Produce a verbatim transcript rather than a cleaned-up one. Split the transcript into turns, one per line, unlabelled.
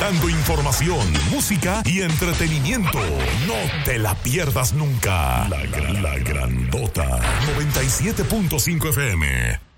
entregando información, música y entretenimiento. No te la pierdas nunca. La, gran, la grandota noventa y siete punto cinco F M.